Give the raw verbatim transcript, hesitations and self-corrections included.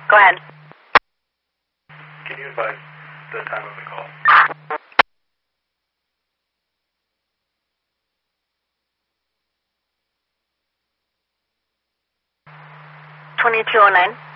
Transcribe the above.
Go ahead. Can you advise the time of the call? twenty-two oh nine.